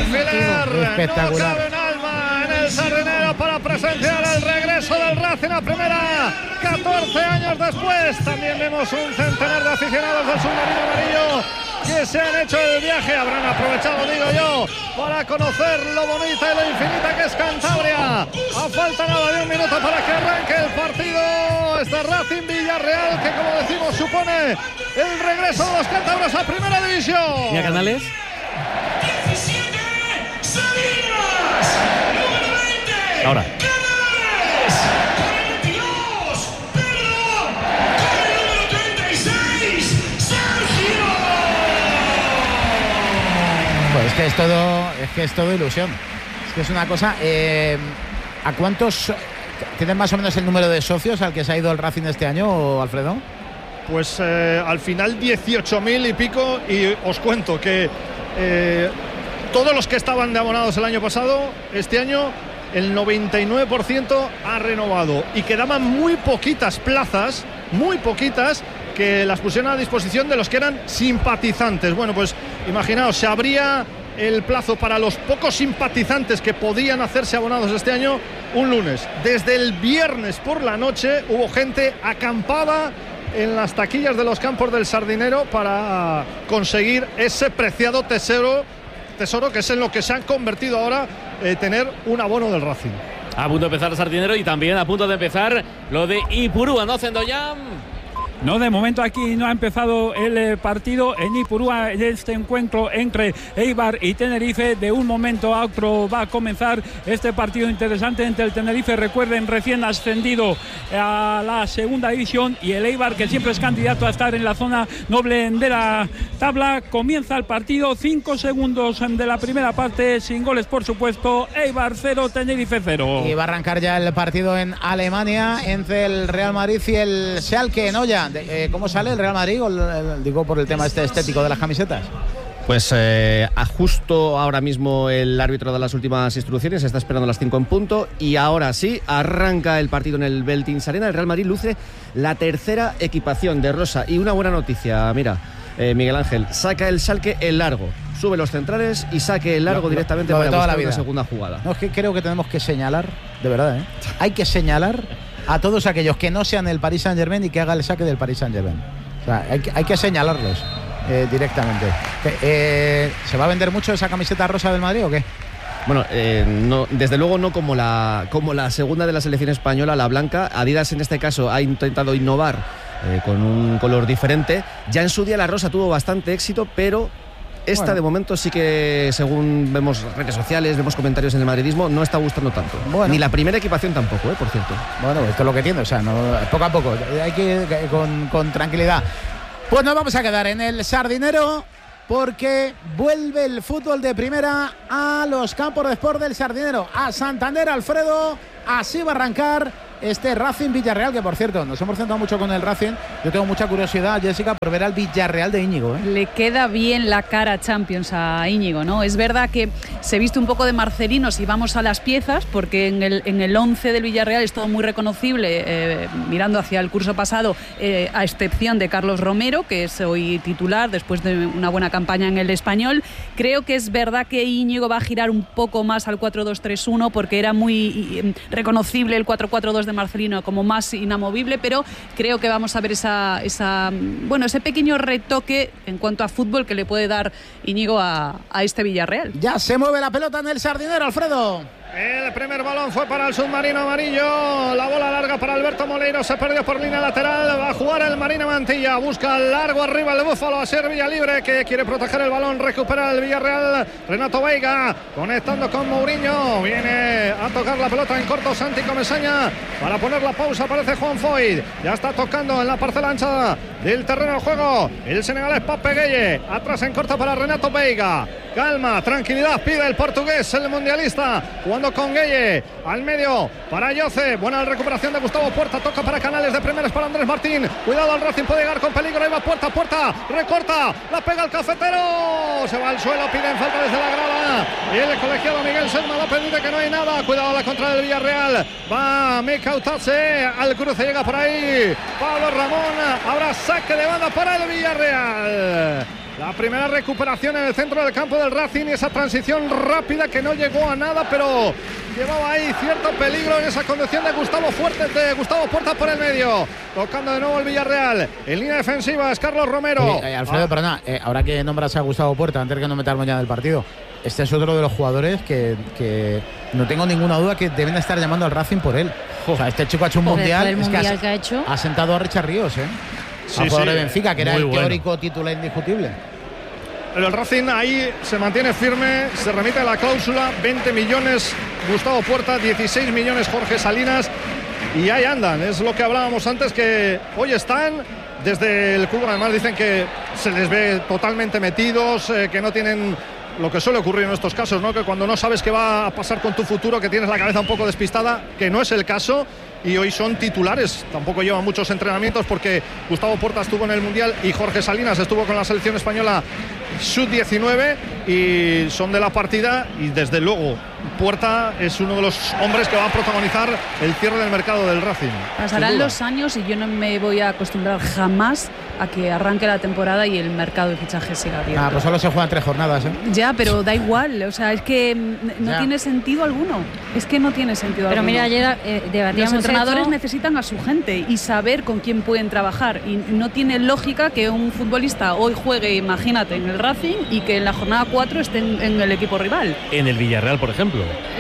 alfiler. Espectacular. No cabe un alma en el Sardinero para presenciar el regreso del Racing a primera 14 años después. También vemos un centenar de aficionados del submarino amarillo que se han hecho el viaje, habrán aprovechado, digo yo, para conocer lo bonita y lo infinita que es Cantabria. A falta nada de un minuto para que arranque el partido. Este Racing Villarreal, que como decimos supone el regreso de los cántabros a primera división. ¿Y a Canales? 17 salidas, número 20. Ahora. Pues es que es todo ilusión. Es que es una cosa. ¿A cuántos tienen más o menos el número de socios al que se ha ido el Racing este año, Alfredo? Pues al final 18.000 y pico, y os cuento que todos los que estaban de abonados el año pasado, este año el 99% ha renovado y quedaban muy poquitas plazas, muy poquitas, que las pusieron a disposición de los que eran simpatizantes. Bueno, pues imaginaos, se abría el plazo para los pocos simpatizantes que podían hacerse abonados este año un lunes. Desde el viernes por la noche hubo gente acampada en las taquillas de los campos del Sardinero para conseguir ese preciado tesoro que es en lo que se han convertido ahora, tener un abono del Racing. A punto de empezar el Sardinero y también a punto de empezar lo de Ipurúa, ¿no, Zendoyán? No, de momento aquí no ha empezado el partido en Ipurúa, este encuentro entre Eibar y Tenerife. De un momento a otro va a comenzar este partido interesante entre el Tenerife, recuerden, recién ascendido a la segunda división, y el Eibar, que siempre es candidato a estar en la zona noble de la tabla. Comienza el partido, 5 segundos de la primera parte, sin goles por supuesto. Eibar 0, Tenerife 0. Y va a arrancar ya el partido en Alemania entre el Real Madrid y el Schalke, ¿no? Ya. ¿Cómo sale el Real Madrid? Digo, por el tema este estético de las camisetas. Pues justo ahora mismo el árbitro da las últimas instrucciones, está esperando las 5 en punto, y ahora sí, arranca el partido en el Veltins Arena. El Real Madrid luce la tercera equipación de rosa, y una buena noticia, mira, Miguel Ángel, saca el Schalke el largo, sube los centrales y saque el largo directamente para buscar la segunda jugada. No, es que creo que tenemos que señalar, de verdad, hay que señalar a todos aquellos que no sean el Paris Saint-Germain y que haga el saque del Paris Saint-Germain. O sea, hay que señalarlos directamente. ¿Se va a vender mucho esa camiseta rosa del Madrid o qué? Bueno, no, desde luego no como la segunda de la selección española, la blanca. Adidas en este caso ha intentado innovar con un color diferente. Ya en su día la rosa tuvo bastante éxito, pero esta de momento sí que, según vemos redes sociales, vemos comentarios en el madridismo, no está gustando tanto. Ni la primera equipación tampoco, por cierto. Bueno, esto es lo que tiene, o sea, poco a poco, hay que ir con tranquilidad. Pues nos vamos a quedar en el Sardinero, porque vuelve el fútbol de primera a los campos de sport del Sardinero, a Santander, Alfredo. Así va a arrancar este Racing Villarreal, que por cierto nos hemos centrado mucho con el Racing. Yo tengo mucha curiosidad, Jessica, por ver al Villarreal de Íñigo, Le queda bien la cara Champions a Íñigo, ¿no? Es verdad que se viste un poco de Marcelino si vamos a las piezas, porque en el 11 del Villarreal es todo muy reconocible, mirando hacia el curso pasado, a excepción de Carlos Romero, que es hoy titular después de una buena campaña en el Español. Creo que es verdad que Íñigo va a girar un poco más al 4-2-3-1, porque era muy reconocible el 4-4-2 de Marcelino como más inamovible, pero creo que vamos a ver ese pequeño retoque en cuanto a fútbol que le puede dar Íñigo a este Villarreal. Ya se mueve la pelota en el Sardinero, Alfredo. El primer balón fue para el submarino amarillo. La bola larga para Alberto Moleiro. Se perdió por línea lateral. Va a jugar el Marino Mantilla. Busca largo arriba el Búfalo. A ser Villalibre, que quiere proteger el balón. Recupera el Villarreal. Renato Veiga conectando con Mourinho. Viene a tocar la pelota en corto Santi Comesaña. Para poner la pausa aparece Juan Foyt. Ya está tocando en la parcela ancha del terreno de juego el senegalés Pape Gueye. Atrás en corto para Renato Veiga. Calma, tranquilidad, pide el portugués, el mundialista, jugando con Gueye, al medio para Yoce, buena recuperación de Gustavo Puerta, toca para Canales, de primeras para Andrés Martín, cuidado al Racing, puede llegar con peligro, ahí va Puerta, recorta, la pega el cafetero, se va al suelo, piden falta desde la grada, y el colegiado Miguel Selma da pendiente que no hay nada, cuidado a la contra del Villarreal, va Mika Utase, al cruce llega por ahí Pablo Ramón, habrá saque de banda para el Villarreal. La primera recuperación en el centro del campo del Racing y esa transición rápida que no llegó a nada, pero llevaba ahí cierto peligro en esa conducción de Gustavo Puerta por el medio. Tocando de nuevo el Villarreal. En línea defensiva es Carlos Romero. Alfredo, perdona, ahora que nombras a Gustavo Puerta, antes que no meterme ya del partido, este es otro de los jugadores que no tengo ninguna duda que deben estar llamando al Racing por él. O sea, este chico ha hecho un mundial, el mundial que ha hecho. Ha sentado a Richard Ríos, al jugador de Benfica, que era el teórico titular indiscutible. Pero el Racing ahí se mantiene firme, se remite a la cláusula, 20 millones Gustavo Puerta, 16 millones Jorge Salinas, y ahí andan. Es lo que hablábamos antes, que hoy están desde el club, además dicen que se les ve totalmente metidos, que no tienen lo que suele ocurrir en estos casos, ¿no? Que cuando no sabes qué va a pasar con tu futuro, que tienes la cabeza un poco despistada, que no es el caso, y hoy son titulares. Tampoco llevan muchos entrenamientos porque Gustavo Puerta estuvo en el Mundial y Jorge Salinas estuvo con la selección española sub-19 y son de la partida, y desde luego Puerta es uno de los hombres que va a protagonizar el cierre del mercado del Racing. Pasarán los años y yo no me voy a acostumbrar jamás a que arranque la temporada y el mercado de fichajes siga abierto. Pues solo se juegan 3 jornadas, Ya, pero da igual, o sea, es que no tiene sentido alguno. Es que no tiene sentido pero alguno. Pero mira, ayer debatíamos. Los entrenadores necesitan a su gente y saber con quién pueden trabajar, y no tiene lógica que un futbolista hoy juegue, imagínate, en el Racing y que en la jornada 4 esté en el equipo rival. En el Villarreal, por ejemplo.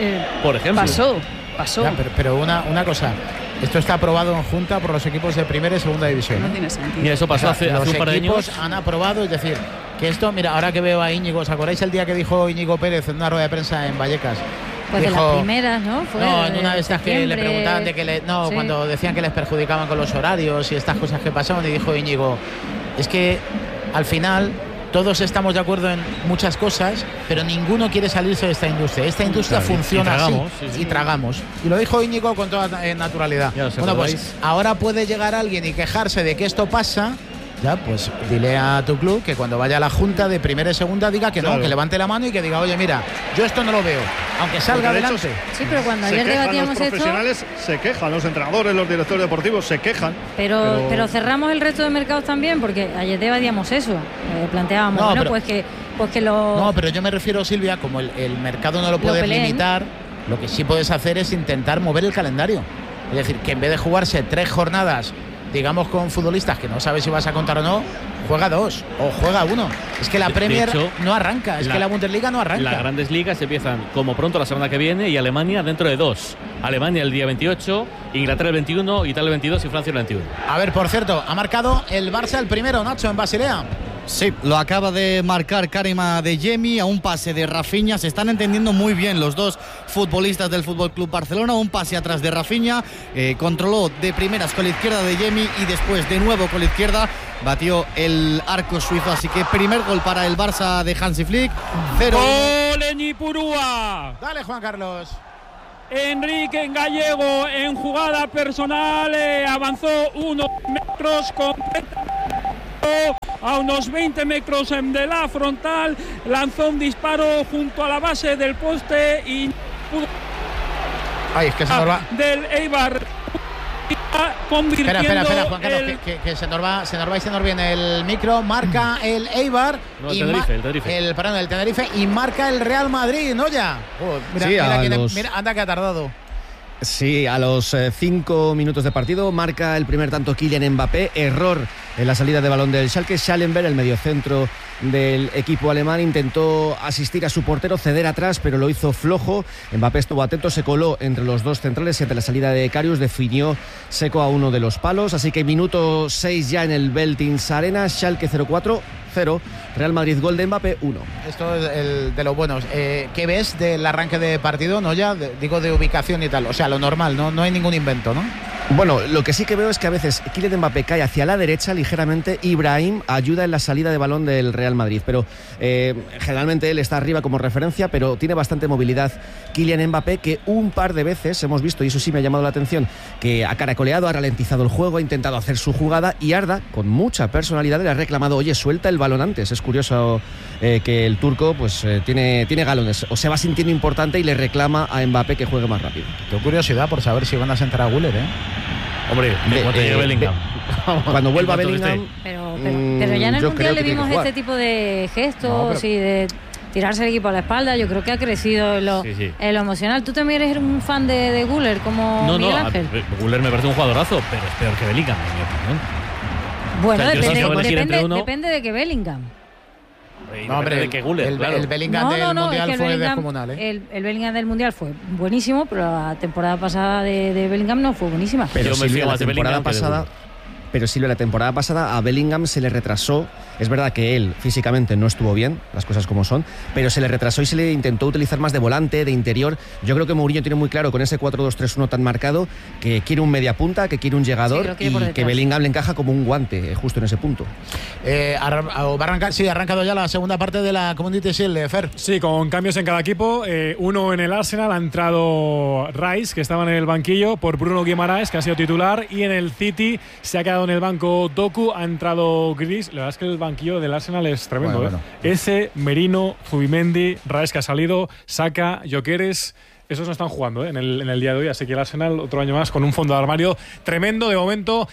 Pasó. Ya, pero una cosa, esto está aprobado en Junta por los equipos de primera y segunda división. No tiene sentido. Mira, eso pasó hace un par de años. Los equipos han aprobado, es decir, que esto, mira, ahora que veo a Íñigo, ¿os acordáis el día que dijo Íñigo Pérez en una rueda de prensa en Vallecas? Pues dijo, de las primeras, ¿no? En una de estas que le preguntaban de que cuando decían que les perjudicaban con los horarios y estas cosas que pasaban, y dijo Íñigo, es que al final todos estamos de acuerdo en muchas cosas, pero ninguno quiere salirse de esta industria. Esta industria funciona así, y tragamos. Y lo dijo Íñigo con toda naturalidad. Bueno, pues ahora puede llegar alguien y quejarse de que esto pasa. Ya, pues dile a tu club que cuando vaya a la Junta de primera y segunda diga que no, que levante la mano y que diga, oye, mira, yo esto no lo veo, aunque salga adelante. Sí, pero cuando ayer debatíamos esto, los profesionales se quejan, los entrenadores, los directores deportivos se quejan. Pero cerramos el resto de mercados también, porque ayer debatíamos eso, planteábamos, No, pero yo me refiero, Silvia, como el mercado no lo puedes limitar, lo que sí puedes hacer es intentar mover el calendario. Es decir, que en vez de jugarse 3 jornadas, digamos, con futbolistas que no sabes si vas a contar o no, juega 2 o juega 1. Es que la Premier no arranca, es que la Bundesliga no arranca. Las grandes ligas empiezan como pronto la semana que viene, y Alemania dentro de 2. Alemania el día 28, Inglaterra el 21, Italia el 22 y Francia el 21. A ver, por cierto, ha marcado el Barça el primero, Nacho, en Basilea. Sí, lo acaba de marcar Karim Adeyemi a un pase de Rafinha. Se están entendiendo muy bien los dos futbolistas del FC Barcelona. Un pase atrás de Rafinha, controló de primeras con la izquierda de Adeyemi y después de nuevo con la izquierda batió el arco suizo. Así que primer gol para el Barça de Hansi Flick. 0-1. ¡Gol en Ipurúa! Dale, Juan Carlos. Enrique Gallego en jugada personal avanzó unos metros a unos 20 metros de la frontal, lanzó un disparo junto a la base del poste y pudo es que se nos va del Eibar convirtiendo. Espera, Juan Carlos, que se nos va bien el micro. Marca el Eibar, el Tenerife, y marca el Real Madrid, ¿no? Ya. Mira, anda que ha tardado. Sí, a los 5 minutos de partido marca el primer tanto Kylian Mbappé. Error en la salida de balón del Schalke. Schallenberg, el mediocentro del equipo alemán, intentó asistir a su portero, ceder atrás, pero lo hizo flojo. Mbappé estuvo atento, se coló entre los dos centrales y ante la salida de Karius definió seco a uno de los palos. Así que minuto 6 ya en el Veltins Arena. Schalke 0-4. Real Madrid, gol de Mbappé 1. Esto es el de los buenos. ¿Qué ves del arranque de partido? No, ya digo de ubicación y tal. O sea, lo normal, no hay ningún invento, ¿no? Bueno, lo que sí que veo es que a veces Kylian Mbappé cae hacia la derecha ligeramente. Ibrahim ayuda en la salida de balón del Real Madrid, pero generalmente él está arriba como referencia, pero tiene bastante movilidad Kylian Mbappé, que un par de veces hemos visto, y eso sí me ha llamado la atención, que ha caracoleado, ha ralentizado el juego, ha intentado hacer su jugada, y Arda, con mucha personalidad, le ha reclamado, oye, suelta el balón antes. Es curioso que el turco pues tiene galones, o se va sintiendo importante y le reclama a Mbappé que juegue más rápido. Tengo curiosidad por saber si van a sentar a Güler, Hombre, en cuanto llegue Bellingham. Cuando vuelva Bellingham. Pero ya en el Mundial le vimos este tipo de gestos y de tirarse el equipo a la espalda. Yo creo que ha crecido en lo emocional. ¿Tú también eres un fan de Güler como Miguel Ángel? Güler me parece un jugadorazo, pero es peor que Bellingham, en mi opinión. Bueno, depende de que Bellingham. No, hombre, de que Güler, el Bellingham del Mundial fue descomunal. El Bellingham del Mundial fue buenísimo, pero la temporada pasada de Bellingham no fue buenísima. Pero Silvia, la temporada pasada. Pero Silvia, la temporada pasada a Bellingham se le retrasó. Es verdad que él físicamente no estuvo bien, las cosas como son, pero se le retrasó y se le intentó utilizar más de volante, de interior. Yo creo que Mourinho tiene muy claro con ese 4-2-3-1 tan marcado que quiere un mediapunta, que quiere un llegador y que Bellingham le encaja como un guante justo en ese punto. Ha arrancado ya la segunda parte de la Community Shield, Fer. Sí, con cambios en cada equipo. Uno en el Arsenal, ha entrado Rice, que estaba en el banquillo, por Bruno Guimaraes, que ha sido titular, y en el City se ha quedado en el banco Doku, ha entrado Gris. La verdad es que el banquillo del Arsenal es tremendo. Bueno. Ese, Merino, Zubimendi, Rice, que ha salido, Saka, Gyökeres. Esos no están jugando en el día de hoy, así que el Arsenal otro año más con un fondo de armario tremendo. De momento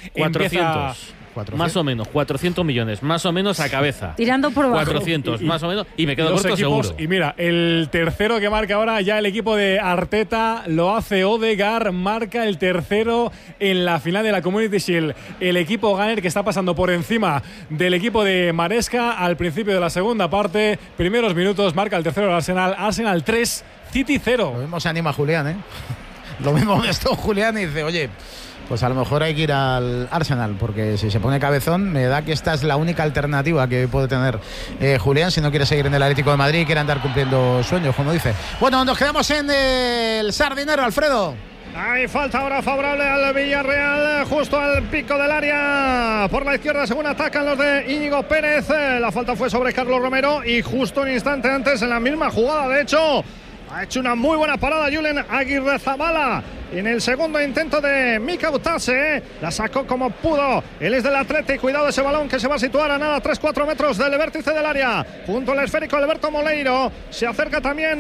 400. Más o menos, 400 millones, más o menos a cabeza. Tirando por bajo. 400, más o menos, y me quedo corto seguro. Y mira, el tercero que marca ahora ya el equipo de Arteta lo hace Odegaard, marca el tercero en la final de la Community Shield. El equipo Gunner que está pasando por encima del equipo de Maresca al principio de la segunda parte. Primeros minutos, marca el tercero del Arsenal. Arsenal 3, City 0. Lo mismo se anima Julián, ¿eh? Lo mismo esto Julián y dice, oye, pues a lo mejor hay que ir al Arsenal, porque si se pone cabezón, me da que esta es la única alternativa que puede tener Julián si no quiere seguir en el Atlético de Madrid y quiere andar cumpliendo sueños, como dice. Bueno, nos quedamos en el Sardinero, Alfredo. Hay falta ahora favorable al Villarreal, justo al pico del área. Por la izquierda, según atacan los de Íñigo Pérez. La falta fue sobre Carlos Romero y justo un instante antes, en la misma jugada, de hecho, ha hecho una muy buena parada Julen Aguirrezabala. En el segundo intento de Mika Utase, la sacó como pudo. Él es del Atleti, cuidado ese balón que se va a situar a nada 3-4 metros del vértice del área. Junto al esférico Alberto Moleiro, se acerca también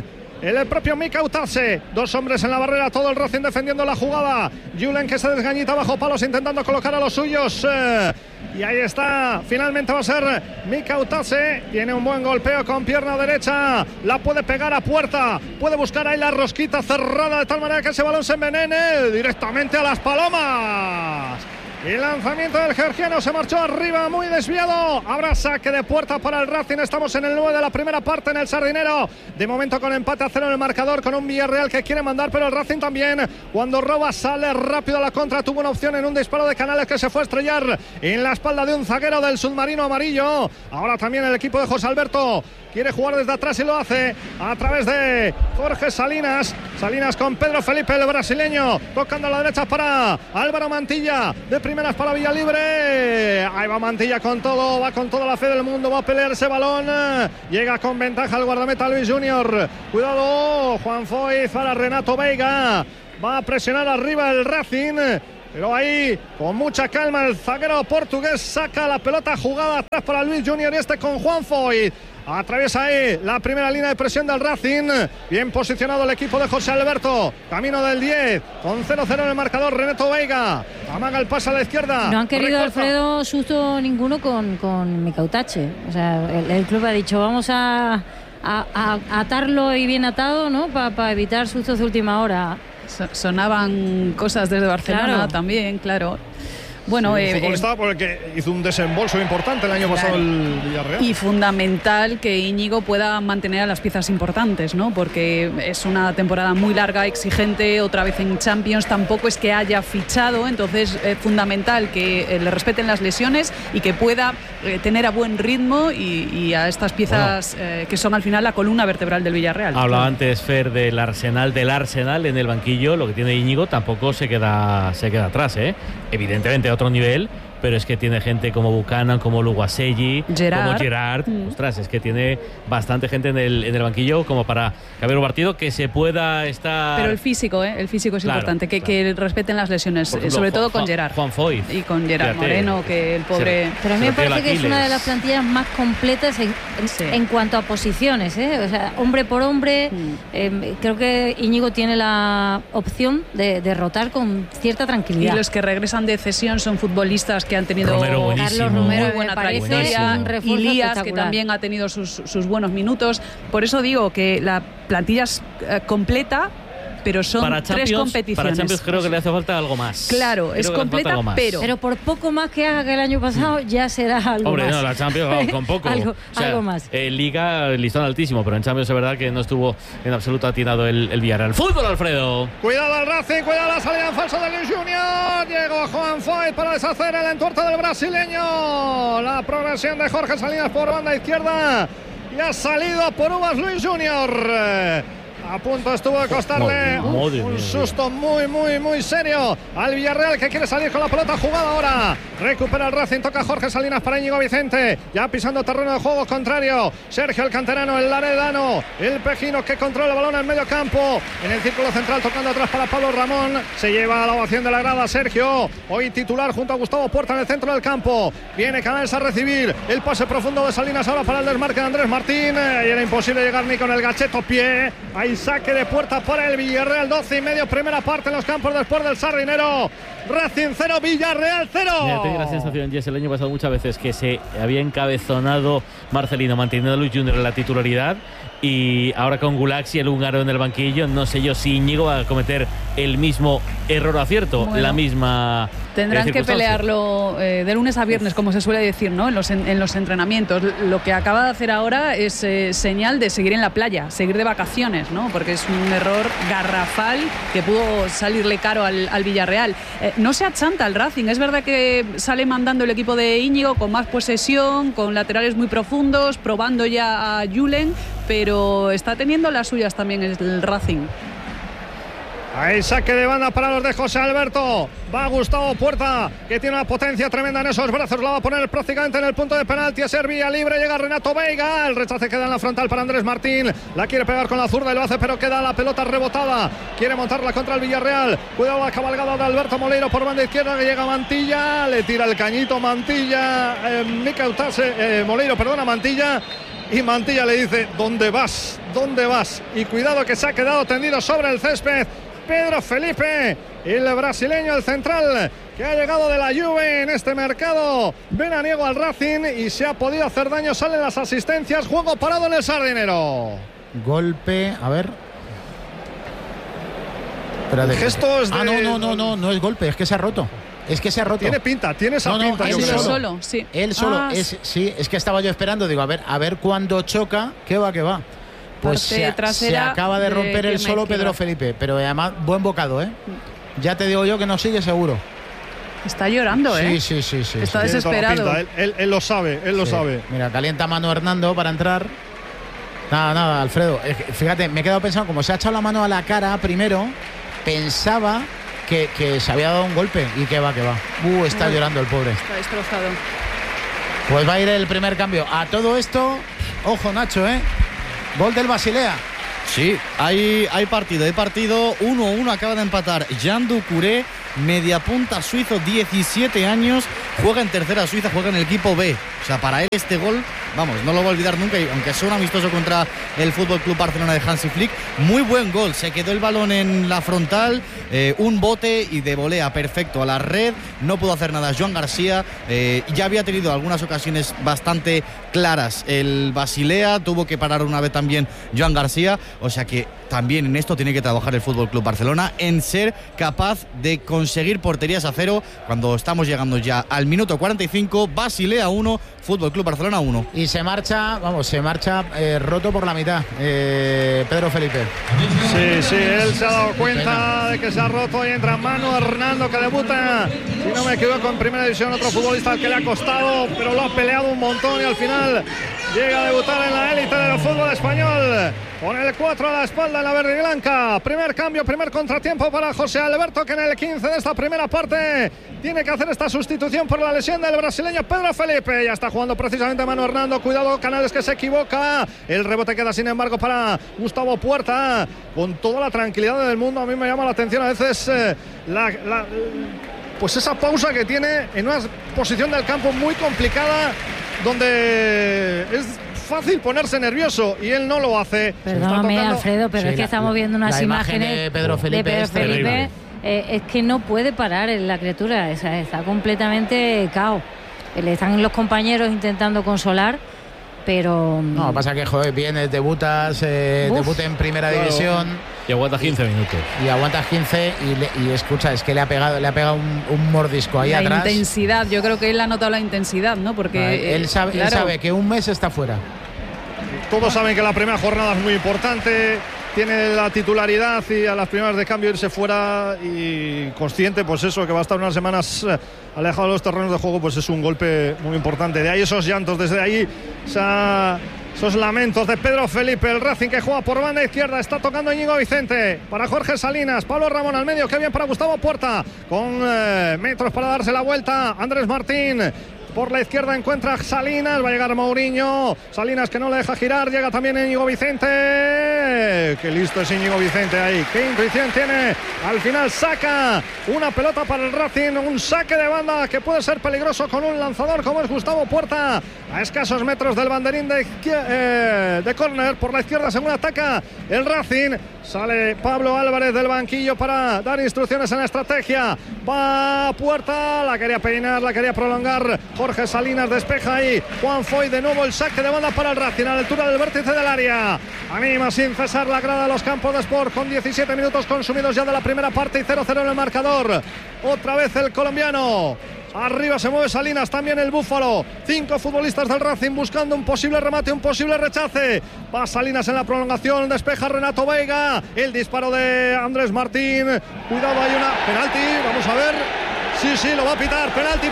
el propio Mika Utase. Dos hombres en la barrera, todo el Racing defendiendo la jugada. Julen que se desgañita bajo palos intentando colocar a los suyos. Y ahí está, finalmente va a ser Mika Utase. Tiene un buen golpeo con pierna derecha, la puede pegar a puerta, puede buscar ahí la rosquita cerrada de tal manera que ese balón se envenene directamente a las palomas. El lanzamiento del georgiano se marchó arriba, muy desviado. Habrá saque de puerta para el Racing. Estamos en el 9 de la primera parte en el Sardinero. De momento con empate a 0 en el marcador, con un Villarreal que quiere mandar, pero el Racing también. Cuando roba, sale rápido a la contra. Tuvo una opción en un disparo de Canales que se fue a estrellar en la espalda de un zaguero del submarino amarillo. Ahora también el equipo de José Alberto quiere jugar desde atrás y lo hace a través de Jorge Salinas. Salinas con Pedro Felipe, el brasileño, tocando a la derecha para Álvaro Mantilla. De primeras para Villalibre. Ahí va Mantilla con todo, va con toda la fe del mundo, va a pelear ese balón. Llega con ventaja el guardameta Luis Junior. Cuidado, Juan Foyz para Renato Veiga. Va a presionar arriba el Racing. Pero ahí, con mucha calma, el zaguero portugués saca la pelota jugada atrás para Luis Junior y este con Juan Foyz. Atraviesa ahí la primera línea de presión del Racing. Bien posicionado el equipo de José Alberto. Camino del 10. Con 0-0 en el marcador. Renato Veiga. Amaga el pase a la izquierda. No han querido, Alfredo, susto ninguno con Mika Utase. O sea, el club ha dicho, vamos a atarlo y bien atado, ¿no? Para evitar sustos de última hora. Sonaban cosas desde Barcelona también, claro. Bueno, sí, un futbolista por el que hizo un desembolso importante el año pasado el Villarreal. Y fundamental que Íñigo pueda mantener a las piezas importantes, ¿no? Porque es una temporada muy larga, exigente, otra vez en Champions, tampoco es que haya fichado, entonces es fundamental que le respeten las lesiones y que pueda tener a buen ritmo y a estas piezas que son al final la columna vertebral del Villarreal. Hablaba antes Fer del Arsenal en el banquillo. Lo que tiene Íñigo tampoco se queda atrás, ¿eh? Evidentemente a otro nivel, pero es que tiene gente como Buchanan, como Luguaselli, como Gerard. Ostras, es que tiene bastante gente en el banquillo como para haber un partido que se pueda estar. Pero el físico es importante, que respeten las lesiones, ejemplo, sobre todo con Gerard. Juan Foyth. Y con Gerard Moreno, que el pobre. Pero a mí me parece que es una de las plantillas más completas en cuanto a posiciones, ¿eh? O sea, hombre por hombre. Creo que Íñigo tiene la opción de rotar con cierta tranquilidad. Y los que regresan de cesión son futbolistas que han tenido Carlos Romero, muy buena trayectoria, Ilías, que también ha tenido sus buenos minutos. Por eso digo que la plantilla es completa, pero son para 3 competiciones. Para Champions creo que le hace falta algo más. Claro, creo es completa, pero por poco más que haga que el año pasado ya será algo Hombre, más. no, la Champions con poco. algo más. Liga, listón altísimo, pero en Champions es verdad que no estuvo en absoluto atinado el Villarreal. ¡Fútbol, Alfredo! Cuidado al Racing, cuidado la salida en falso de Luis Junior. Llegó Juan Foyth para deshacer el entuerto del brasileño. La progresión de Jorge Salinas por banda izquierda. Y ha salido por uvas Luis Junior. A punto estuvo de costarle un susto muy serio al Villarreal, que quiere salir con la pelota jugada ahora. Recupera el Racing, toca Jorge Salinas para Íñigo Vicente, ya pisando terreno de juego contrario. Sergio el canterano, el laredano, el pejino que controla el balón en medio campo. En el círculo central tocando atrás para Pablo Ramón. Se lleva la ovación de la grada Sergio, hoy titular junto a Gustavo Puerta en el centro del campo. Viene Canales a recibir el pase profundo de Salinas ahora para el desmarque de Andrés Martín. Y era imposible llegar ni con el gacheto pie. Ahí saque de puerta para el Villarreal, 12:30, primera parte en los campos después del Sardinero. Racing 0, Villarreal 0. Mira, tengo la sensación, Jess, el año pasado muchas veces que se había encabezonado Marcelino manteniendo a Luis Junior en la titularidad, y ahora con Gulaxi, el húngaro, en el banquillo, no sé yo si Íñigo va a cometer el mismo error o acierto, la misma. Tendrán que pelearlo de lunes a viernes, como se suele decir, ¿no? En los entrenamientos. Lo que acaba de hacer ahora es señal de seguir en la playa, seguir de vacaciones, ¿no? Porque es un error garrafal que pudo salirle caro al Villarreal. No se achanta el Racing, es verdad que sale mandando el equipo de Íñigo con más posesión, con laterales muy profundos, probando ya a Julen, pero está teniendo las suyas también el Racing. Ahí saque de banda para los de José Alberto. Va Gustavo Puerta, que tiene una potencia tremenda en esos brazos. La va a poner prácticamente en el punto de penalti. A ser vía libre. Llega Renato Veiga. El rechace queda en la frontal para Andrés Martín. La quiere pegar con la zurda y lo hace, pero queda la pelota rebotada. Quiere montarla contra el Villarreal. Cuidado la cabalgada de Alberto Moleiro por banda izquierda, que llega Mantilla. Le tira el cañito Mantilla. Moleiro, perdona, Mantilla. Y Mantilla le dice: ¿dónde vas? ¿Dónde vas? Y cuidado, que se ha quedado tendido sobre el césped Pedro Felipe, el brasileño, el central, que ha llegado de la Juve en este mercado veraniego al Racing y se ha podido hacer daño. Salen las asistencias, juego parado en el Sardinero. Golpe, a ver. Espérate. Gestos de... No es golpe, es que se ha roto. Es que se ha roto. Tiene pinta, tiene esa pinta. Él solo, sí. Él solo, es que estaba yo esperando, digo, a ver cuándo choca, qué va. Pues se acaba de romper el solo Pedro Felipe, pero además buen bocado, ¿eh? Ya te digo yo que no sigue seguro. Está llorando, ¿eh? Sí. Está desesperado. Él lo sabe, lo sabe. Mira, calienta mano Hernando para entrar. Nada, Alfredo. Fíjate, me he quedado pensando, como se ha echado la mano a la cara primero, pensaba que se había dado un golpe y que va. Está llorando el pobre. Está destrozado. Pues va a ir el primer cambio. A todo esto, ojo, Nacho, ¿eh? Gol del Basilea. Sí, hay partido. 1-1, acaba de empatar Jean Doucouré, mediapunta suizo, 17 años, juega en tercera Suiza, juega en el equipo B. O sea, para él este gol, vamos, no lo va a olvidar nunca, y aunque sea un amistoso contra el FC Barcelona de Hansi Flick, muy buen gol. Se quedó el balón en la frontal, un bote y de volea perfecto a la red. No pudo hacer nada Joan García. Ya había tenido algunas ocasiones bastante claras el Basilea, tuvo que parar una vez también Joan García. O sea que también en esto tiene que trabajar el FC Barcelona, en ser capaz de conseguir porterías a cero cuando estamos llegando ya al minuto 45. Basilea 1, FC Barcelona 1. Y se marcha roto por la mitad Pedro Felipe. Sí, él se ha dado cuenta de que se ha roto y entra Manu Hernando, que debuta, si no me equivoco, en primera división. Otro futbolista al que le ha costado, pero lo ha peleado un montón y al final llega a debutar en la élite del fútbol español con el 4 a la espalda en la verde y blanca. Primer cambio, primer contratiempo para José Alberto, que en el 15 de esta primera parte tiene que hacer esta sustitución por la lesión del brasileño Pedro Felipe. Ya está jugando precisamente Manu Hernando. Cuidado, Canales, que se equivoca. El rebote queda sin embargo para Gustavo Puerta. Con toda la tranquilidad del mundo, a mí me llama la atención a veces pues esa pausa que tiene en una posición del campo muy complicada, donde es fácil ponerse nervioso y él no lo hace. Perdóname, Alfredo, pero es que estamos viendo unas imágenes de Pedro Felipe. Es que no puede parar la criatura, está completamente cao. Le están los compañeros intentando consolar, pero no, pasa que joder, vienes, debutas en primera división y aguantas 15 minutos. Y aguantas 15 y escucha, es que le ha pegado un mordisco ahí atrás. La intensidad, yo creo que él ha notado la intensidad, ¿no? Porque él sabe que un mes está fuera. Todos saben que la primera jornada es muy importante, tiene la titularidad, y a las primeras de cambio irse fuera, y consciente pues eso, que va a estar unas semanas alejado de los terrenos de juego, pues es un golpe muy importante. De ahí esos llantos, desde ahí esos lamentos de Pedro Felipe. El Racing, que juega por banda izquierda, está tocando Íñigo Vicente para Jorge Salinas, Pablo Ramón al medio, qué bien para Gustavo Puerta, con metros para darse la vuelta. Andrés Martín por la izquierda encuentra Salinas, va a llegar Mourinho, Salinas que no le deja girar, llega también Íñigo Vicente. Qué listo es Íñigo Vicente ahí, qué intuición tiene. Al final saca una pelota para el Racing, un saque de banda que puede ser peligroso con un lanzador como es Gustavo Puerta, a escasos metros del banderín de córner. Por la izquierda, según ataca el Racing, sale Pablo Álvarez del banquillo para dar instrucciones en la estrategia. Va Puerta, la quería peinar, la quería prolongar. Jorge Salinas despeja ahí. Juan Foy, de nuevo el saque de banda para el Racing a la altura del vértice del área. Anima sin cesar la grada de los campos de Sport, con 17 minutos consumidos ya de la primera parte y 0-0 en el marcador. Otra vez el colombiano. Arriba se mueve Salinas, también el Búfalo. 5 futbolistas del Racing buscando un posible remate, un posible rechace. Va Salinas en la prolongación, despeja Renato Veiga. El disparo de Andrés Martín. Cuidado, hay una penalti, vamos a ver. Sí, lo va a pitar. Penalti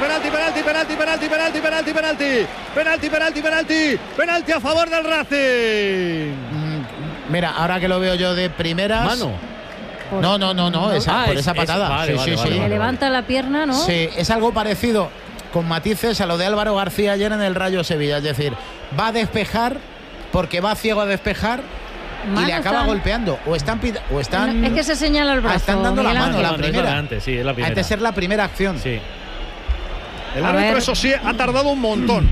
a favor del Racing. Mira, ahora que lo veo yo de primeras. Mano. No, esa patada. Vale. Le levanta la pierna, ¿no? Sí, es algo parecido, con matices, a lo de Álvaro García ayer en el Rayo Sevilla. Es decir, va a despejar porque va ciego a despejar y le acaba golpeando. O están es que se señala el brazo. Están dando la mano, la primera. Antes de ser la primera acción. Sí. El árbitro, eso sí, ha tardado un montón.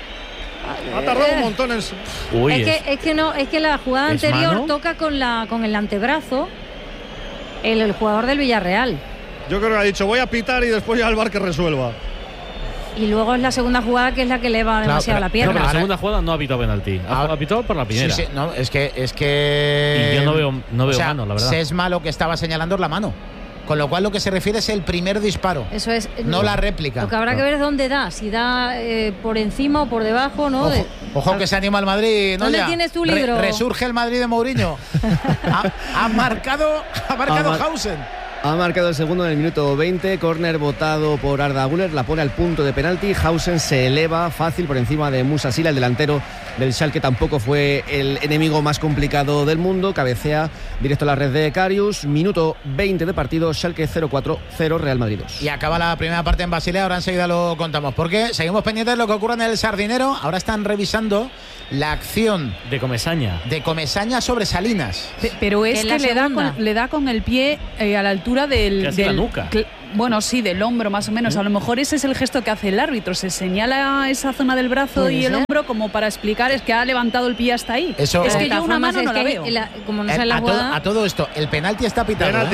Es que la jugada anterior mano? toca con el antebrazo el jugador del Villarreal. Yo creo que ha dicho, voy a pitar y después ya al VAR que resuelva. Y luego es la segunda jugada, que es la que eleva demasiado la pierna. Pero la segunda jugada no ha pitado penalti. Ha pitado por la primera. Sí, no, es que y yo no veo mano, la verdad. Si es malo, que estaba señalando la mano. Con lo cual lo que se refiere es el primer disparo. Eso es. No la réplica. Lo que habrá que ver es dónde da. Si da por encima o por debajo, ¿no? Ojo que se anima el Madrid. ¿No? ¿Dónde tienes tu libro? Resurge el Madrid de Mourinho. ha marcado Hausen. Ha marcado el segundo en el minuto 20. Córner votado por Arda Güler. La pone al punto de penalti. Hausen se eleva fácil por encima de Musa Sila, el delantero del Schalke. Tampoco fue el enemigo más complicado del mundo. Cabecea directo a la red de Karius. Minuto 20 de partido. Schalke 0-4, 0 Real Madrid 2. Y acaba la primera parte en Basilea. Ahora enseguida lo contamos. Porque seguimos pendientes de lo que ocurre en el Sardinero. Ahora están revisando la acción de Comesaña sobre Salinas. Pero es que le da con el pie a la altura del la nuca. Bueno, sí, del hombro más o menos. A lo mejor ese es el gesto que hace el árbitro. Se señala esa zona del brazo y el hombro como para explicar es que ha levantado el pie hasta ahí. Eso, es que yo una mano no la veo. Como no sale la jugada. A todo esto, el penalti está pitado. Penalti.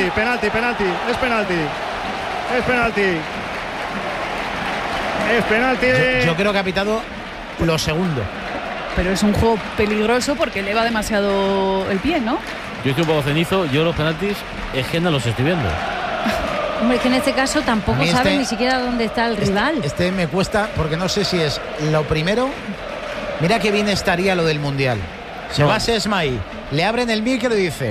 Es penalti. Yo creo que ha pitado lo segundo. Pero es un juego peligroso porque eleva demasiado el pie, ¿no? Yo estoy un poco cenizo. Yo los penaltis es que no los estoy viendo. Hombre, es que en este caso tampoco sabe ni siquiera dónde está el rival. Este me cuesta porque no sé si es lo primero. Mira qué bien estaría lo del Mundial. Se va Sesma ahí, le abren el micro y dice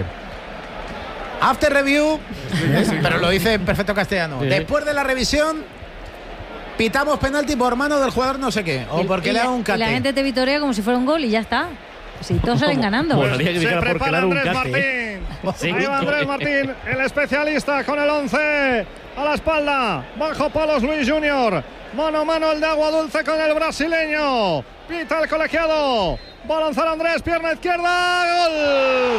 after review, pero lo dice en perfecto castellano. Sí. Después de la revisión, pitamos penalti por mano del jugador no sé qué, o porque le da un cate. Y la gente te vitorea como si fuera un gol y ya está. Si todos salen ganando. Se prepara Andrés Martín. Sí, Ahí va Andrés Martín, el especialista con el 11 a la espalda. Bajo palos Luis Junior. Mano a mano el de Agua Dulce con el brasileño. Pita el colegiado. Va a lanzar Andrés, pierna izquierda. ¡Gol!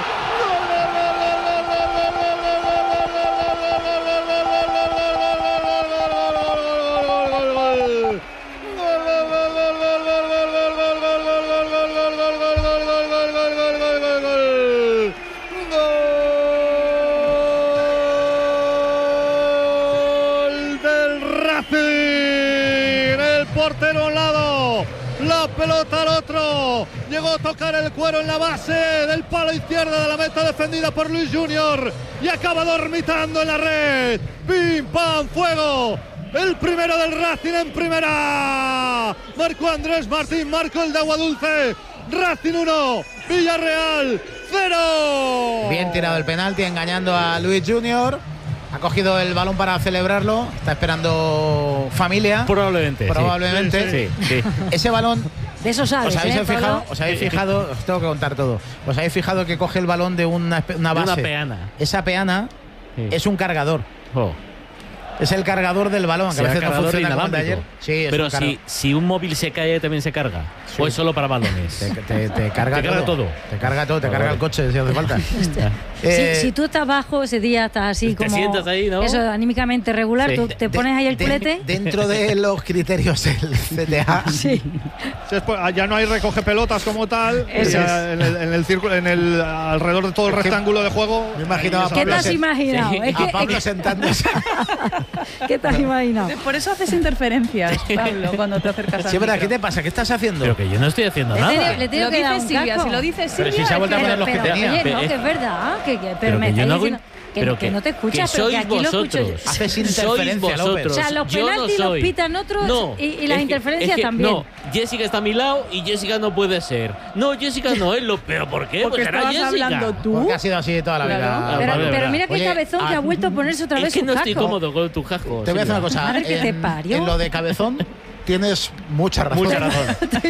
Portero a un lado, la pelota al otro, llegó a tocar el cuero en la base del palo izquierdo de la meta defendida por Luis Junior y acaba dormitando en la red. ¡Pim, pam, fuego! El primero del Racing en primera. Marcó Andrés Martín, marcó el de Agua Dulce. Racing 1, Villarreal 0. Bien tirado el penalti, engañando a Luis Junior. Ha cogido el balón para celebrarlo. Está esperando familia. Probablemente. Sí. Ese balón. De eso sabes. ¿Os habéis fijado? ¿Os habéis fijado? Os tengo que contar todo. ¿Os habéis fijado que coge el balón de una base? Una peana. Esa peana es un cargador. Oh. Es el cargador del balón, que a veces no funciona como el de ayer. Sí, pero si un móvil se cae, también se carga. Sí. ¿O es solo para balones? Te carga todo. Te carga todo, te carga el coche si hace falta. Si tú estás bajo ese día, estás así como. Te sientas ahí, ¿no? Eso, anímicamente regular, tú te pones ahí el culete. Dentro de los criterios del CTA. Sí. Ya no hay recoge pelotas como tal. Ya en el círculo, alrededor de todo el rectángulo de juego. Me imaginaba. ¿Qué te has imaginado? Sí. A Pablo sentándose. ¿Qué te has imaginado? Por eso haces interferencias, Pablo, cuando te acercas a. Sí, verdad, ¿qué te pasa? ¿Qué estás haciendo? Pero que yo no estoy haciendo nada. Le tengo que dar un casco. Si lo dices Silvia. Pero si se ha vuelto a poner los que tenía. Oye, no, que es verdad. Pero me estás diciendo que no te escuchas, pero que aquí lo escucho yo. Haces interferencia, López. O sea, los penaltis los pitan otros y las interferencias también. No, Jessica está a mi lado y Jessica no puede ser. No, Jessica no es lo. ¿Pero por qué? Porque estabas hablando tú. Porque ha sido así toda la vida. Pero mira que Cabezón que ha vuelto a ponerse otra vez su casco. Es que no estoy casco. cómodo con tu casco. Te voy a decir una cosa. Madre que te parió. En lo de Cabezón tienes mucha razón. Mucha razón.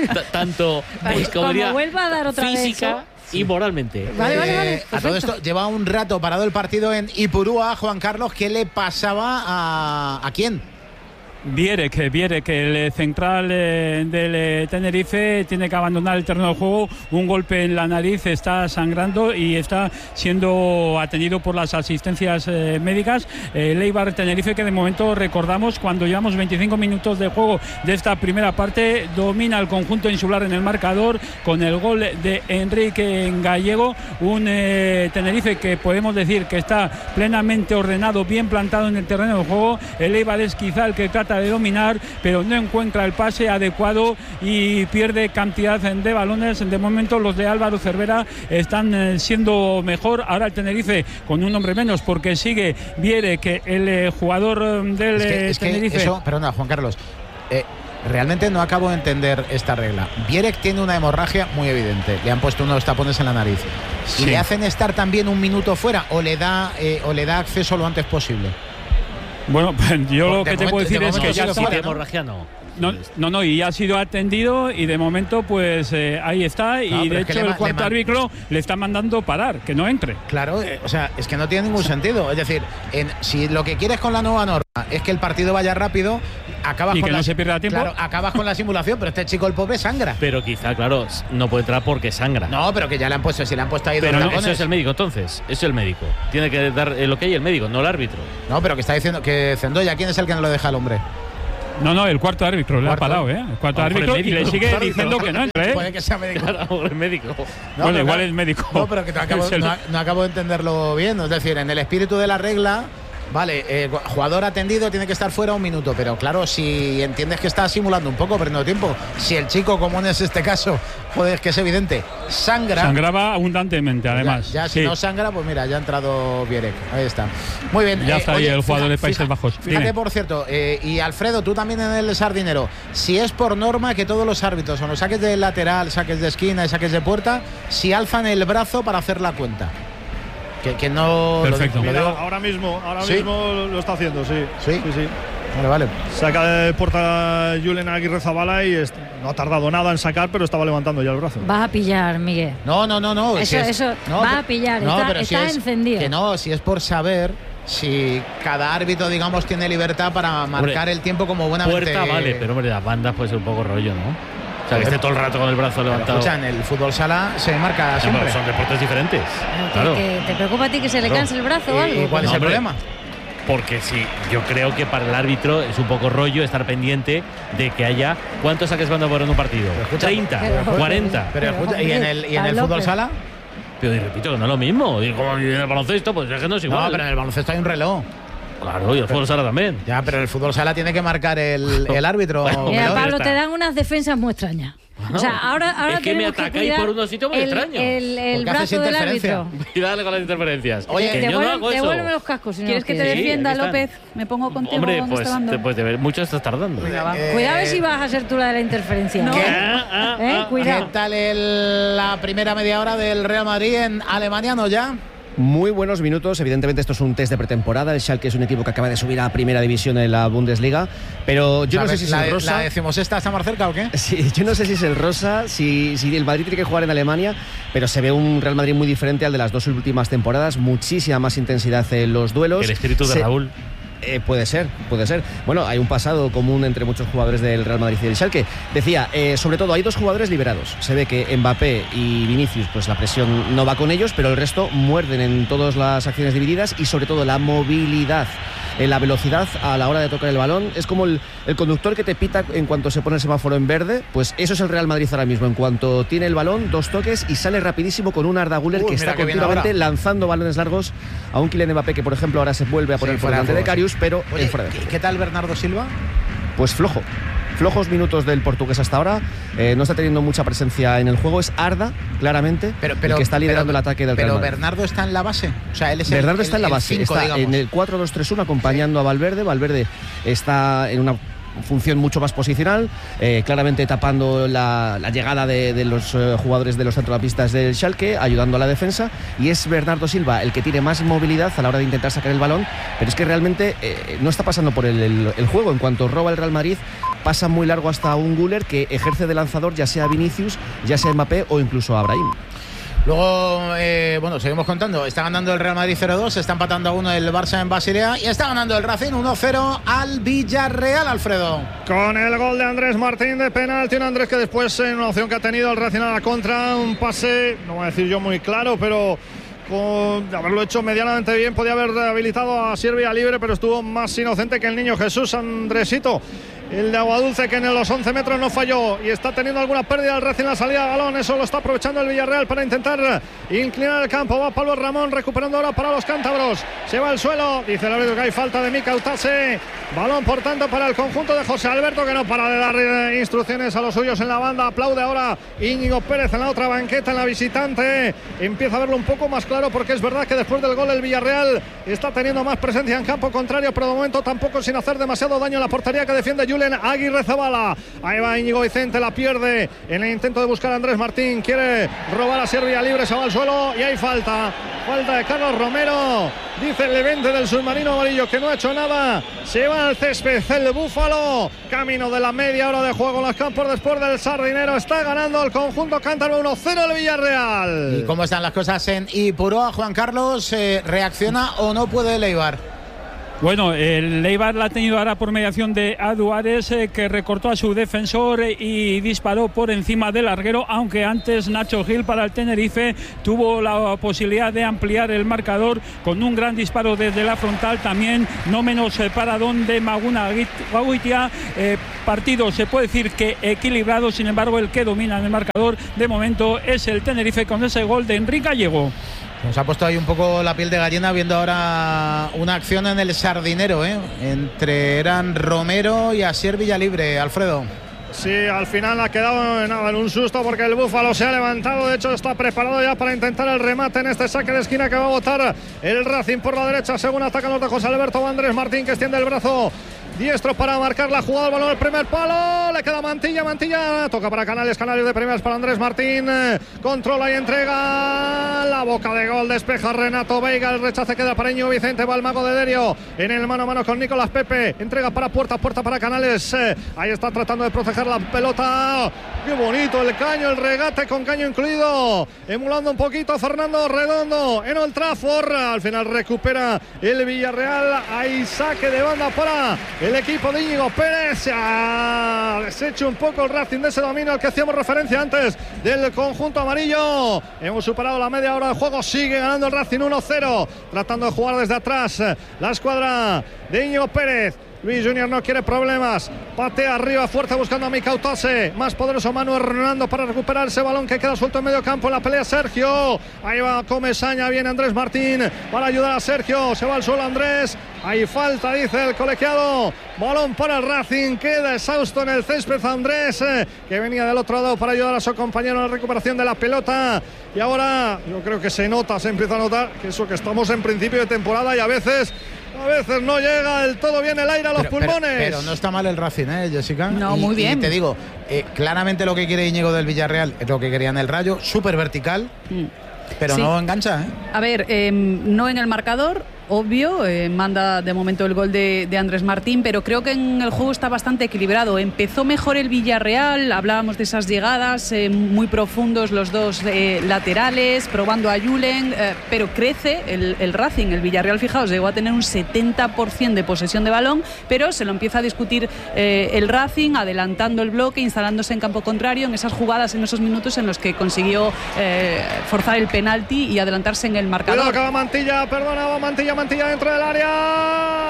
Tanto como vuelva a dar otra física vez y moralmente. Vale. A todo esto, lleva un rato parado el partido en Ipurúa, Juan Carlos. ¿Qué le pasaba a quién? Vierek, el central del Tenerife, tiene que abandonar el terreno de juego. Un golpe en la nariz, está sangrando y está siendo atendido por las asistencias médicas. El Eibar Tenerife, que de momento recordamos, cuando llevamos 25 minutos de juego de esta primera parte, domina el conjunto insular en el marcador con el gol de Enrique Gallego. Un Tenerife que podemos decir que está plenamente ordenado, bien plantado en el terreno de juego. El Eibar es quizá el que trata de dominar, pero no encuentra el pase adecuado y pierde cantidad de balones. De momento los de Álvaro Cervera están siendo mejor. Ahora el Tenerife con un hombre menos, porque sigue Viere, que el jugador del Tenerife. Eso, perdona, Juan Carlos, realmente no acabo de entender esta regla. Vierek tiene una hemorragia muy evidente. Le han puesto unos tapones en la nariz. ¿Y le hacen estar también un minuto fuera o le da acceso lo antes posible? Bueno, pues yo lo que te puedo decir es que ya está. Hemorragia No, y ha sido atendido y de momento pues ahí está, y de hecho el cuarto árbitro le está mandando parar, que no entre. Claro, o sea, es que no tiene ningún sentido. Es decir, si lo que quieres con la nueva norma es que el partido vaya rápido, acabas y con que no se pierda tiempo. Claro, acabas con la simulación, pero este chico, el pobre, sangra. Pero quizá, claro, no puede entrar porque sangra. No, pero que ya le han puesto, si le han puesto ahí pero dos tapones. Eso es el médico, entonces. Eso es el médico. Tiene que dar lo que hay el médico, no el árbitro. No, pero que está diciendo que Zendoya, ¿quién es el que no lo deja al hombre? No, el cuarto árbitro le ha parado, El cuarto árbitro, y le sigue diciendo que no entre, Puede que sea médico. Claro, el médico. No, bueno, igual es médico. No, pero que no acabo de entenderlo bien. Es decir, en el espíritu de la regla, vale, jugador atendido tiene que estar fuera un minuto, pero claro, si entiendes que está simulando un poco, perdiendo tiempo, si el chico, como es este caso, joder, que es evidente, sangraba abundantemente, además. Ya si no sangra, pues mira, ya ha entrado Vierek. Ahí está. Muy bien. Ya está ahí el jugador de Países Bajos. Fíjate, por cierto, y Alfredo, tú también en el Sardinero, si es por norma que todos los árbitros, o los saques de lateral, saques de esquina y saques de puerta, si alzan el brazo para hacer la cuenta. Que no. Perfecto. Ahora mismo lo está haciendo, sí. Vale. Saca de puerta Julen Aguirre Zabala y no ha tardado nada en sacar, pero estaba levantando ya el brazo. Vas a pillar, Miguel. No. Eso, vas a pillar, está encendido. Que no, si es por saber si cada árbitro, digamos, tiene libertad para marcar el tiempo como buenamente. Puerta vale, pero hombre, las bandas puede ser un poco rollo, ¿no? O sea, que esté todo el rato con el brazo levantado. Escucha, en el fútbol sala se marca siempre. Son deportes diferentes. Claro. ¿Te preocupa a ti que se le canse el brazo o algo? ¿Y cuál es el problema? Porque sí, yo creo que para el árbitro es un poco rollo estar pendiente de que haya. ¿Cuántos saques banda por en un partido? 30, 40. ¿Y en el fútbol sala? Pero y repito que no es lo mismo. Y como en el baloncesto, pues es que no es igual. No, pero en el baloncesto hay un reloj. Claro, y el fútbol sala también. Ya, pero el fútbol sala tiene que marcar el árbitro. Mira, Pablo, te dan unas defensas muy extrañas. O sea, ahora es que me atacáis por unos sitios muy extraños. El brazo del árbitro. Cuidado con las interferencias. Oye, devuélveme los cascos. Si ¿Quieres que te defienda, López? Me pongo contigo. Hombre, pues de ver, mucho estás tardando. Cuidado a ver si vas a ser tú la de la interferencia. No. Cuidado. ¿Qué tal la primera media hora del Real Madrid en alemaniano ya? Muy buenos minutos, evidentemente esto es un test de pretemporada. El Schalke es un equipo que acaba de subir a primera división en la Bundesliga, pero yo no sé si es el rosa. ¿La decimosexta está más cerca o qué? Sí, yo no sé si es el rosa, si el Madrid tiene que jugar en Alemania, pero se ve un Real Madrid muy diferente al de las dos últimas temporadas, muchísima más intensidad en los duelos. El espíritu de Raúl. Puede ser. Bueno, hay un pasado común entre muchos jugadores del Real Madrid y del Schalke. Decía, sobre todo hay dos jugadores liberados. Se ve que Mbappé y Vinicius, pues la presión no va con ellos, pero el resto muerden en todas las acciones divididas y sobre todo la movilidad. La velocidad a la hora de tocar el balón es como el conductor que te pita en cuanto se pone el semáforo en verde. Pues eso es el Real Madrid ahora mismo. En cuanto tiene el balón, 2 toques y sale rapidísimo con un Arda Güler que está continuamente lanzando balones largos a un Kylian Mbappé que, por ejemplo, ahora se vuelve a poner por delante de Karius, pero en fuera de juego. ¿Qué tal Bernardo Silva? Pues flojos minutos del portugués hasta ahora, no está teniendo mucha presencia en el juego. Es Arda, claramente, el que está liderando el ataque del Real Madrid. Pero Bernardo está en la base, o sea, él es Bernardo está en la base, 5, está digamos. en el 4-2-3-1 acompañando a Valverde. Valverde está en una función mucho más posicional, claramente tapando la llegada de los jugadores de los centrocampistas del Schalke, ayudando a la defensa, y es Bernardo Silva el que tiene más movilidad a la hora de intentar sacar el balón, pero es que realmente no está pasando por el juego. En cuanto roba el Real Madrid, pasa muy largo hasta un Güler que ejerce de lanzador, ya sea Vinicius, ya sea Mbappé o incluso Abraham. Luego, seguimos contando. Está ganando el Real Madrid 0-2, está empatando a 1 el Barça en Basilea y está ganando el Racing 1-0 al Villarreal, Alfredo. Con el gol de Andrés Martín de penalti, un Andrés que después en una opción que ha tenido el Racing a la contra, un pase, no voy a decir yo muy claro, pero con haberlo hecho medianamente bien podía haber habilitado a Siervia libre, pero estuvo más inocente que el niño Jesús Andresito. El de Aguadulce, que en los 11 metros no falló y está teniendo alguna pérdida el Racing en la salida de balón. Eso lo está aprovechando el Villarreal para intentar inclinar el campo. Va Pablo Ramón recuperando ahora para los cántabros. Se va al suelo, dice el árbitro que hay falta de Mika Utase. Balón por tanto para el conjunto de José Alberto, que no para de dar instrucciones a los suyos en la banda. Aplaude ahora Íñigo Pérez en la otra banqueta, en la visitante. Empieza a verlo un poco más claro, porque es verdad que después del gol el Villarreal está teniendo más presencia en campo contrario, pero de momento tampoco sin hacer demasiado daño en la portería que defiende Julen Aguirre Zabala. Ahí va Íñigo Vicente, la pierde en el intento de buscar a Andrés Martín. Quiere robar a Siervia libre, se va al suelo y hay falta de Carlos Romero. Dice el Levante del submarino amarillo que no ha hecho nada. Se va al césped el Búfalo. Camino de la media hora de juego en los campos después del Sardinero. Está ganando el conjunto cántabro 1-0 el Villarreal. ¿Y cómo están las cosas en Ipurúa, Juan Carlos? ¿Reacciona o no puede el Eibar? Bueno, el Eibar la ha tenido ahora por mediación de Aduares, que recortó a su defensor y disparó por encima del larguero, aunque antes Nacho Gil para el Tenerife tuvo la posibilidad de ampliar el marcador con un gran disparo desde la frontal, también no menos paradón de Maguna Guitia. Partido se puede decir que equilibrado, sin embargo el que domina en el marcador de momento es el Tenerife con ese gol de Enrique Gallego. Nos ha puesto ahí un poco la piel de gallina viendo ahora una acción en el Sardinero, eran Romero y Asier Villalibre, Alfredo. Sí, al final ha quedado en un susto porque el Búfalo se ha levantado. De hecho está preparado ya para intentar el remate en este saque de esquina que va a botar el Racing por la derecha, según atacan los de José Alberto. Andrés Martín, que extiende el brazo diestro para marcar la jugada. El balón al primer palo. Le queda Mantilla. Toca para Canales de primeras para Andrés Martín. Controla y entrega. La boca de gol. Despeja Renato Veiga. El rechace queda para Íñigo Vicente. Va el mago de Derio en el mano a mano con Nicolás Pepe. Entrega para Puerta para Canales. Ahí está tratando de proteger la pelota. Qué bonito el caño, el regate con caño incluido. Emulando un poquito a Fernando Redondo en Old Trafford. Al final recupera el Villarreal. Hay saque de banda para el equipo de Íñigo Pérez. Se ha deshecho un poco el Racing de ese dominio al que hacíamos referencia antes del conjunto amarillo. Hemos superado la media hora de juego. Sigue ganando el Racing 1-0. Tratando de jugar desde atrás la escuadra de Íñigo Pérez. Luis Junior no quiere problemas. Patea arriba fuerte buscando a Micautase. Más poderoso Manu Hernando para recuperar ese balón que queda suelto en medio campo. En la pelea Sergio. Ahí va Comesaña. Viene Andrés Martín para ayudar a Sergio. Se va al suelo Andrés. Hay falta, dice el colegiado. Balón para el Racing. Queda exhausto en el césped Andrés, que venía del otro lado para ayudar a su compañero en la recuperación de la pelota. Y ahora yo creo que se empieza a notar que eso, que estamos en principio de temporada y a veces no llega del todo bien el aire a los pulmones. Pero no está mal el Racing, Jessica. No, muy bien. Y te digo, claramente lo que quiere Íñigo del Villarreal es lo que quería en el Rayo, súper vertical, pero sí, no engancha. A ver, no en el marcador, obvio, manda de momento el gol de Andrés Martín, pero creo que en el juego está bastante equilibrado. Empezó mejor el Villarreal, hablábamos de esas llegadas muy profundos, los dos laterales, probando a Julen, pero crece el Racing. El Villarreal, fijaos, llegó a tener un 70% de posesión de balón, pero se lo empieza a discutir el Racing, adelantando el bloque, instalándose en campo contrario, en esas jugadas, en esos minutos en los que consiguió forzar el penalti y adelantarse en el marcador. Cuidado que va Mantilla dentro del área.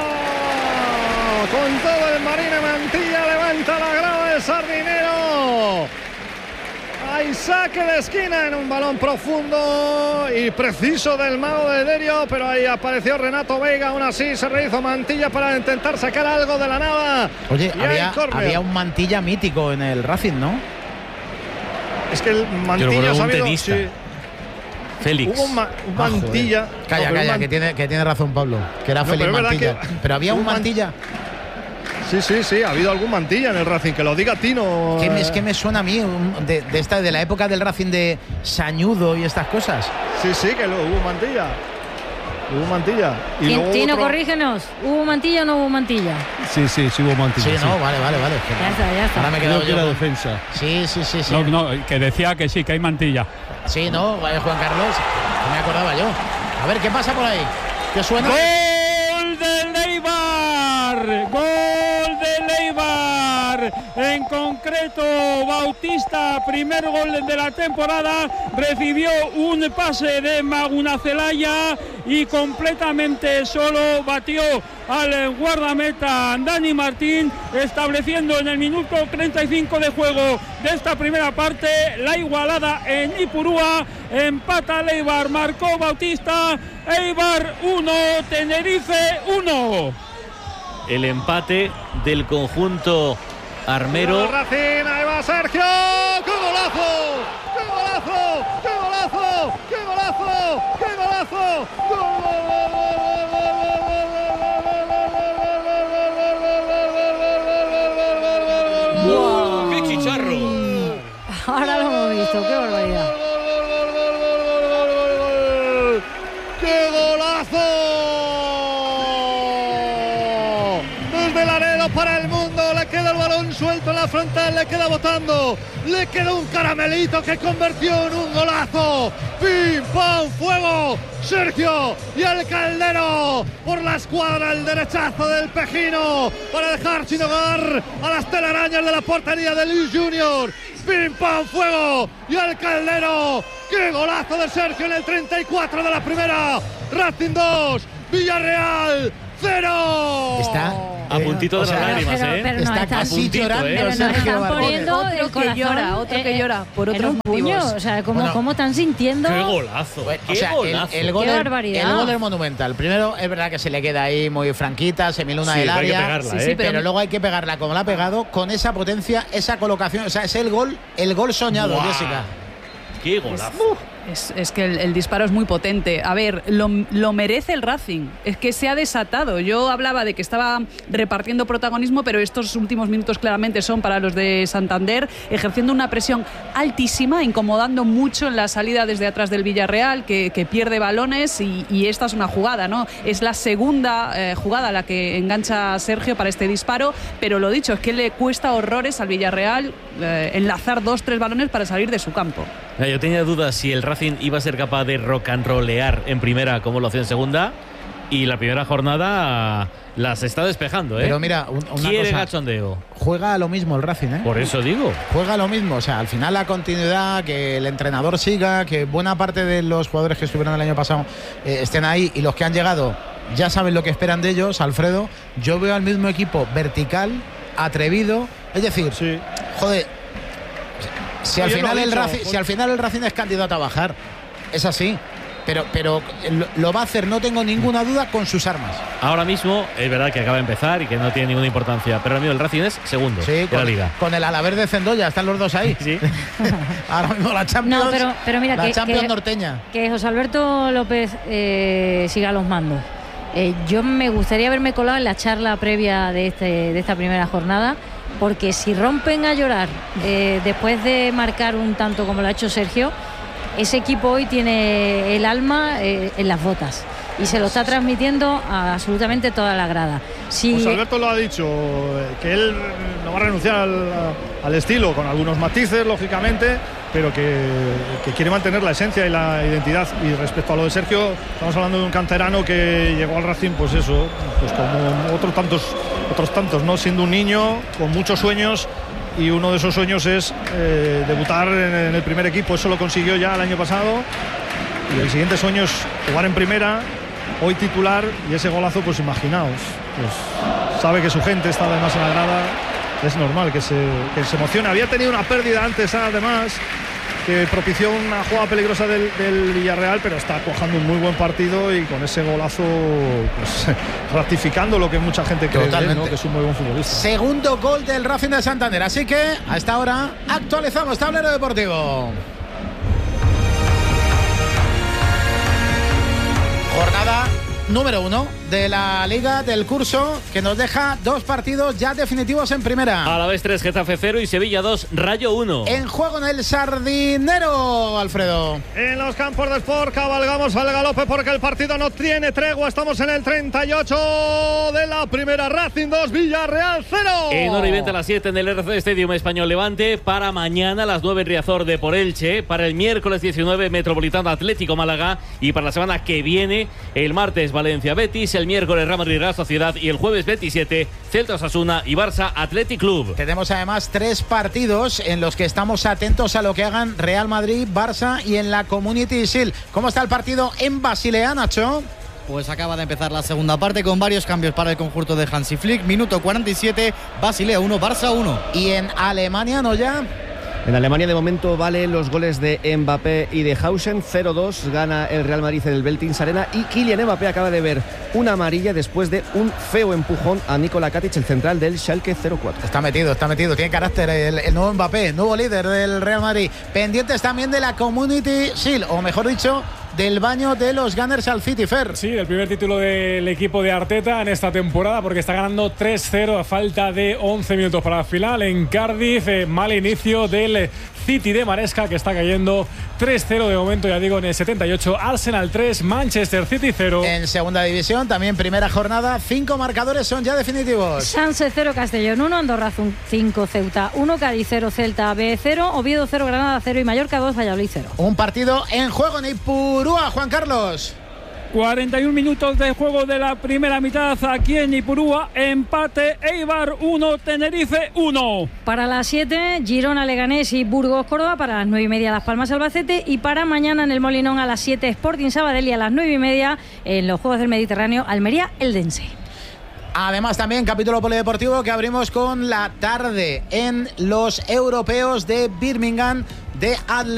Con todo el Marina, Mantilla levanta la grada del Sardinero. Hay saque de esquina en un balón profundo y preciso del mago de Derio, pero ahí apareció Renato Veiga. Aún así se rehizo Mantilla para intentar sacar algo de la nada. Oye, había un Mantilla mítico en el Racing, ¿no? Es que el Mantilla un tenista. Sí. Félix. Hubo un Mantilla. Calla, que tiene razón Pablo, que era Félix Mantilla. Pero había un Mantilla. Sí, ha habido algún Mantilla en el Racing, que lo diga Tino. ¿Qué me suena a mí de la época del Racing de Sañudo y estas cosas? Sí, que hubo Mantilla. Y Tino, corrígenos. ¿Hubo Mantilla o no hubo Mantilla? Sí, hubo Mantilla. Sí, no, vale. Ya está. Ahora me he quedado yo. La defensa. Sí. No, que decía que sí, que hay Mantilla. Sí, no, Juan Carlos, no me acordaba yo. A ver, ¿qué pasa por ahí? ¿Qué suena? ¡Gol del Eibar! ¡Gol del Eibar! En concreto, Bautista, primer gol de la temporada, recibió un pase de Maguna Celaya y completamente solo batió al guardameta Dani Martín, estableciendo en el minuto 35 de juego de esta primera parte la igualada en Ipurúa. Empata el Eibar, marcó Bautista. Eibar 1, Tenerife 1. El empate del conjunto armero. Racing, ahí va Sergio. ¡Qué golazo! ¡Qué golazo! ¡Qué golazo! ¡Qué golazo! ¡Qué golazo! ¡Qué chicharro! Ahora lo hemos visto, qué barbaridad. ¡Qué golazo! Desde Laredo para el mundo, le queda el balón suelto en la frontal, le queda botando, le queda un caramelito que convirtió en un golazo. ¡Pim, pam, fuego! Sergio y el Caldero por la escuadra, el derechazo del Pejino para dejar sin hogar a las telarañas de la portería de Luis Junior. ¡Pim, pam, fuego! Y el Caldero. ¡Qué golazo de Sergio en el 34 de la primera! Racing 2, Villarreal 0. Está a puntito de las lágrimas, pero está no, casi llorando. Pero nos están poniendo otro que llora por otros motivos. O sea, ¿cómo están sintiendo? ¡Qué golazo! ¡Qué golazo! El gol del Monumental. Primero, es verdad que se le queda ahí muy franquita, semiluna del área. Hay que pegarla, pero luego hay que pegarla como la ha pegado, con esa potencia, esa colocación. O sea, es el gol soñado, Jessica. ¡Qué golazo! Es que el disparo es muy potente. A ver, lo merece el Racing. Es que se ha desatado. Yo hablaba de que estaba repartiendo protagonismo, pero estos últimos minutos claramente son para los de Santander, ejerciendo una presión altísima, incomodando mucho en la salida desde atrás del Villarreal, que pierde balones y esta es una jugada, ¿no? Es la segunda jugada la que engancha Sergio para este disparo, pero lo dicho, es que le cuesta horrores al Villarreal enlazar 2-3 balones para salir de su campo. Yo tenía dudas si el Racing iba a ser capaz de rock and rollear en primera como lo hacía en segunda, y la primera jornada las está despejando, ¿eh? Pero mira, una quiere cosa, cachondeo. Juega a lo mismo el Racing, ¿eh? Por eso digo. Juega a lo mismo, o sea, al final la continuidad, que el entrenador siga, que buena parte de los jugadores que estuvieron el año pasado estén ahí, y los que han llegado ya saben lo que esperan de ellos, Alfredo. Yo veo al mismo equipo vertical, atrevido, es decir, sí. Joder, si al final el Racing es candidato a bajar, es así. Pero lo va a hacer, no tengo ninguna duda, con sus armas. Ahora mismo es verdad que acaba de empezar y que no tiene ninguna importancia, pero ahora mismo el Racing es segundo de la Liga. Con el Alavés de Cendoya, están los dos ahí. Sí. Ahora mismo la Champions, no, pero mira, la Champions norteña. Que José Alberto López siga los mandos. Yo me gustaría haberme colado en la charla previa de esta primera jornada, porque si rompen a llorar después de marcar un tanto como lo ha hecho Sergio, ese equipo hoy tiene el alma en las botas y se lo está transmitiendo a absolutamente toda la grada. José Alberto lo ha dicho, que él no va a renunciar al estilo, con algunos matices, lógicamente, pero que quiere mantener la esencia y la identidad. Y respecto a lo de Sergio, estamos hablando de un canterano que llegó al Racing, pues eso, pues como otros tantos, ¿no? Siendo un niño con muchos sueños, y uno de esos sueños es debutar en el primer equipo. Eso lo consiguió ya el año pasado, y el siguiente sueño es jugar en primera, hoy titular, y ese golazo, pues imaginaos, pues sabe que su gente está además en la grada, es normal que se emocione. Había tenido una pérdida antes, además, que propició una jugada peligrosa del Villarreal, pero está cuajando un muy buen partido, y con ese golazo, pues ratificando lo que mucha gente cree, ¿no? Que es un muy buen futbolista. Segundo gol del Racing de Santander, así que a esta hora actualizamos tablero deportivo. Jornada número 1 de la Liga del curso, que nos deja 2 partidos ya definitivos en primera. Alavés 3, Getafe 0 y Sevilla 2, Rayo 1. En juego en el Sardinero, Alfredo. En los campos de Sport cabalgamos al galope, porque el partido no tiene tregua. Estamos en el 38 de la primera. Racing 2, Villarreal 0. En hora y 20 a las 7 en el RC Stadium Español Levante. Para mañana a las 9 en Riazor de por Elche. Para el miércoles 19 Metropolitano Atlético Málaga. Y para la semana que viene, el martes Valencia Betis, el miércoles Real Madrid Real Sociedad y el jueves 27 Celta Osasuna y Barça Athletic Club. Tenemos además 3 partidos en los que estamos atentos a lo que hagan Real Madrid, Barça y en la Community Shield. ¿Cómo está el partido en Basilea, Nacho? Pues acaba de empezar la segunda parte con varios cambios para el conjunto de Hansi Flick. Minuto 47, Basilea 1, Barça 1. ¿Y en Alemania, no ya? En Alemania de momento valen los goles de Mbappé y de Hausen. 0-2 gana el Real Madrid en el Veltins Arena, y Kylian Mbappé acaba de ver una amarilla después de un feo empujón a Nikola Katic, el central del Schalke 04. Está metido, tiene carácter el nuevo Mbappé, nuevo líder del Real Madrid. Pendientes también de la Community Shield, o mejor dicho, del baño de los Gunners al City, Fer. Sí, el primer título del equipo de Arteta en esta temporada, porque está ganando 3-0 a falta de 11 minutos para la final en Cardiff. Mal inicio del City de Maresca, que está cayendo 3-0 de momento, ya digo, en el 78. Arsenal 3, Manchester City 0. En segunda división, también primera jornada, 5 marcadores son ya definitivos. Sanse 0, Castellón 1, Andorra 5, Ceuta 1, Cádiz 0, Celta B 0, Oviedo 0, Granada 0 y Mallorca 2, Valladolid 0. Un partido en juego en Ipurúa, Juan Carlos. 41 minutos de juego de la primera mitad aquí en Ipurúa. Empate, Eibar 1, Tenerife 1. Para las 7, Girona, Leganés y Burgos, Córdoba. Para las 9:30, Las Palmas, Albacete. Y para mañana en el Molinón a las 7, Sporting Sabadell, y a las 9:30 en los Juegos del Mediterráneo, Almería, Eldense. Además, también capítulo polideportivo que abrimos con la tarde en los europeos de Birmingham de Adelaide.